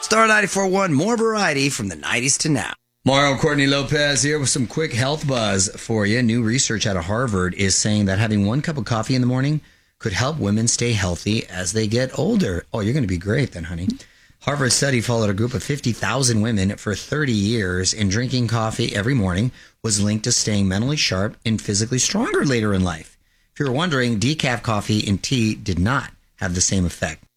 Star 94.1, more variety from the 90s to now. Mario Courtney Lopez here with some quick health buzz for you. New research out of Harvard is saying that having 1 cup of coffee in the morning could help women stay healthy as they get older. Oh, you're going to be great then, honey. Harvard study followed a group of 50,000 women for 30 years, and drinking coffee every morning was linked to staying mentally sharp and physically stronger later in life. If you were wondering, decaf coffee and tea did not have the same effect.